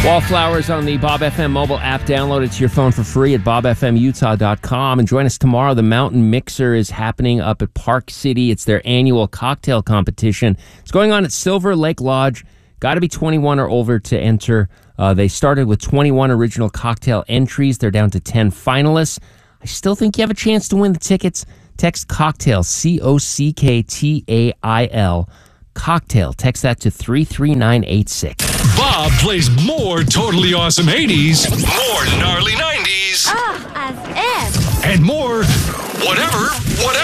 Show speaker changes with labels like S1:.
S1: Wallflowers on the Bob FM mobile app. Download it to your phone for free at bobfmutah.com. And join us tomorrow. The Mountain Mixer is happening up at Park City. It's their annual cocktail competition. It's going on at Silver Lake Lodge. Got to be 21 or over to enter. They started with 21 original cocktail entries. They're down to 10 finalists. I still think you have a chance to win the tickets. Text cocktail, COCKTAIL. Cocktail. Text that to 33986.
S2: Bob plays more totally awesome 80s, more gnarly 90s,
S3: as if,
S2: and more whatever